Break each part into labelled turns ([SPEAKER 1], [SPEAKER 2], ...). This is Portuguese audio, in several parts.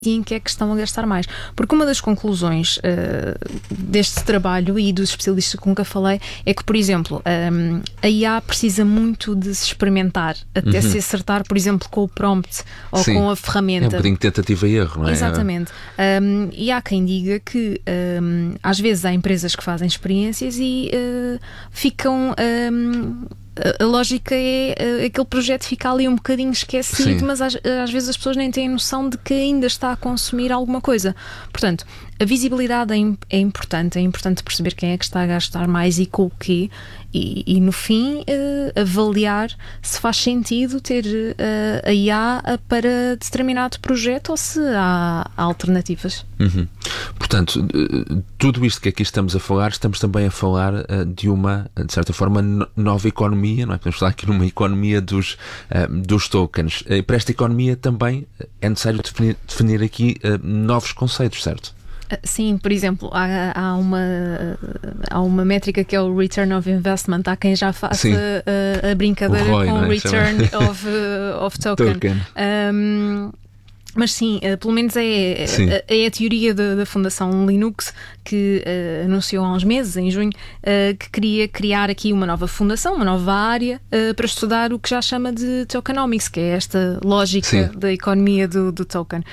[SPEAKER 1] e em que é que estão a gastar mais. Porque uma das conclusões deste trabalho e dos especialistas com que eu falei é que, por exemplo, a IA precisa muito de se experimentar até se acertar, por exemplo, com o prompt ou com a ferramenta.
[SPEAKER 2] É um bocadinho de tentativa e erro, não é?
[SPEAKER 1] Exatamente. E há quem diga que às vezes há empresas que fazem experiências e ficam... a lógica é aquele projeto fica ali um bocadinho esquecido, mas às vezes as pessoas nem têm noção de que ainda está a consumir alguma coisa. Portanto, a visibilidade é importante perceber quem é que está a gastar mais e com o quê, e no fim avaliar se faz sentido ter a IA para determinado projeto ou se há alternativas.
[SPEAKER 2] Portanto, tudo isto que aqui estamos a falar, estamos também a falar de uma, de certa forma, nova economia, não é? Podemos falar aqui numa economia dos tokens. Para esta economia também é necessário definir aqui novos conceitos, certo?
[SPEAKER 1] Sim, por exemplo, há uma métrica que é o Return of Investment. Há quem já faça a brincadeira
[SPEAKER 2] ROI,
[SPEAKER 1] com o Return of Token. Mas sim, pelo menos é a teoria da Fundação Linux que anunciou há uns meses, em junho, que queria criar aqui uma nova fundação, uma nova área para estudar o que já chama de tokenomics, que é esta lógica da economia do token.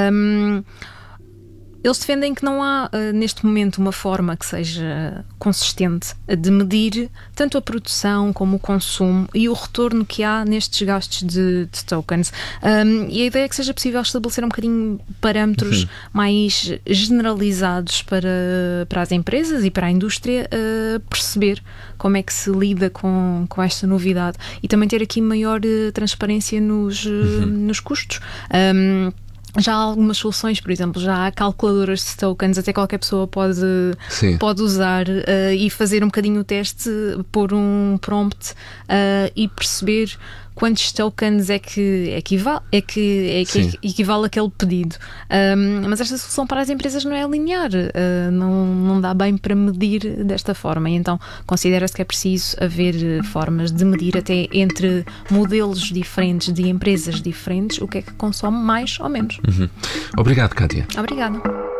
[SPEAKER 1] Eles defendem que não há, neste momento, uma forma que seja consistente de medir tanto a produção como o consumo e o retorno que há nestes gastos de tokens. E a ideia é que seja possível estabelecer um bocadinho parâmetros mais generalizados para as empresas e para a indústria perceber como é que se lida com esta novidade e também ter aqui maior transparência nos custos. Já há algumas soluções, por exemplo, já há calculadoras de tokens, até qualquer pessoa pode usar e fazer um bocadinho o teste, pôr um prompt e perceber quantos tokens é que equivale aquele pedido. Mas esta solução para as empresas não é linear, não dá bem para medir desta forma, e então considera-se que é preciso haver formas de medir até entre modelos diferentes de empresas diferentes o que é que consome mais ou menos.
[SPEAKER 2] Obrigado, Kátia.
[SPEAKER 1] Obrigada.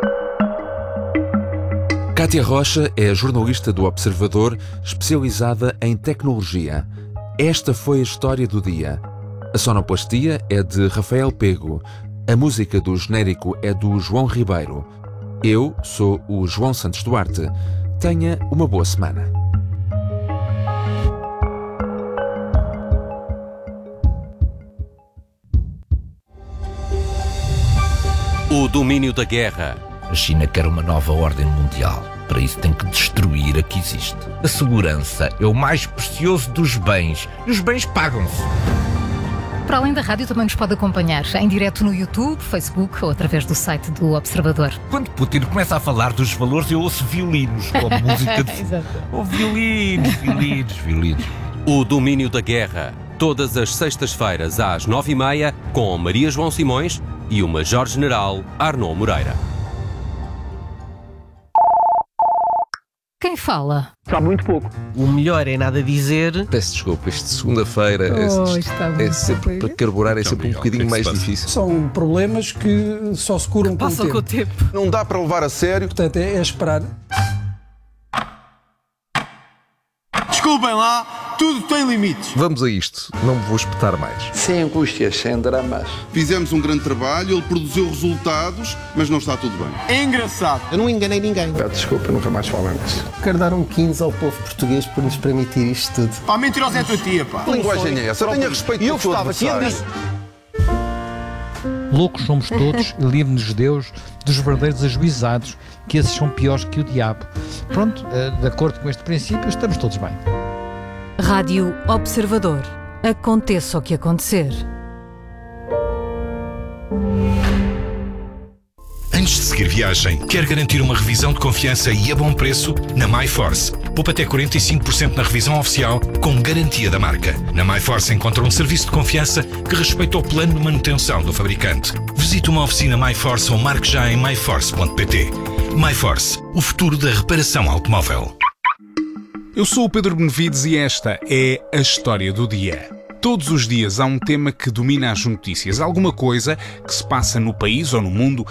[SPEAKER 2] Kátia Rocha é jornalista do Observador, especializada em tecnologia. Esta foi a história do dia. A sonoplastia é de Rafael Pego. A música do genérico é do João Ribeiro. Eu sou o João Santos Duarte. Tenha uma boa semana.
[SPEAKER 3] O domínio da guerra.
[SPEAKER 4] A China quer uma nova ordem mundial. Para isso tem que destruir a que existe. A segurança é o mais precioso dos bens. E os bens pagam-se.
[SPEAKER 5] Para além da rádio, também nos pode acompanhar em direto no YouTube, Facebook ou através do site do Observador.
[SPEAKER 4] Quando Putin começa a falar dos valores, eu ouço violinos, como música de... Oh, violinos.
[SPEAKER 3] O domínio da guerra. Todas as sextas-feiras às 9h30, com Maria João Simões e o Major-General Arnaud Moreira.
[SPEAKER 5] Quem fala?
[SPEAKER 6] Sabe muito pouco.
[SPEAKER 7] O melhor é nada dizer.
[SPEAKER 2] Peço desculpa, isto de segunda-feira é sempre para carburar, é sempre um bocadinho mais difícil.
[SPEAKER 8] São problemas que só se curam com o tempo.
[SPEAKER 9] Não dá para levar a sério.
[SPEAKER 8] Portanto, é esperar.
[SPEAKER 10] Desculpem lá, tudo tem limites.
[SPEAKER 2] Vamos a isto, não me vou espetar mais.
[SPEAKER 11] Sem angústias, sem dramas.
[SPEAKER 9] Fizemos um grande trabalho, ele produziu resultados, mas não está tudo bem.
[SPEAKER 10] É engraçado.
[SPEAKER 6] Eu não enganei ninguém.
[SPEAKER 11] Peço desculpa, nunca mais falamos.
[SPEAKER 8] Quero dar um 15 ao povo português por nos permitir isto tudo.
[SPEAKER 10] Pá, mentirosa é a tua tia, pá.
[SPEAKER 9] Que linguagem é essa? Tenha respeito por todo adversário.
[SPEAKER 12] Loucos somos todos e livre-nos Deus dos verdadeiros ajuizados, que esses são piores que o diabo. Pronto, de acordo com este princípio, estamos todos bem.
[SPEAKER 5] Rádio Observador. Aconteça o que acontecer.
[SPEAKER 13] Antes de seguir viagem, quer garantir uma revisão de confiança e a bom preço? Na MyForce. Poupa até 45% na revisão oficial, com garantia da marca. Na MyForce encontra um serviço de confiança que respeita o plano de manutenção do fabricante. Visite uma oficina MyForce ou marque já em myforce.pt. MyForce, o futuro da reparação automóvel.
[SPEAKER 14] Eu sou o Pedro Benevides e esta é a história do dia.
[SPEAKER 6] Todos os dias há um tema que domina as notícias, alguma coisa que se passa no país ou no mundo